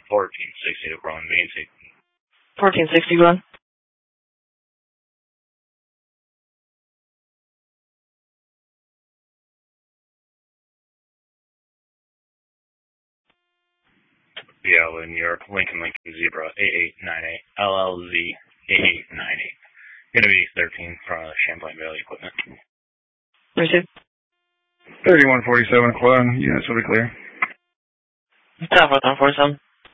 1460 to Ron Beansy. 1460, Glenn. BL in New York, Lincoln Zebra, 8898, LLZ 8898. Gonna be 13 from Champlain Valley Equipment. Received. 3147 Quad, units will be clear. Stop 147.